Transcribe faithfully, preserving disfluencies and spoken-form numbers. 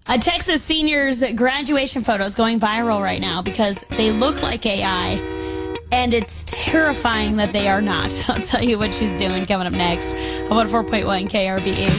A Texas senior's graduation photo is going viral right now because they look like A I, and it's terrifying that they are not. I'll tell you what she's doing coming up next. one oh four point one K R B E.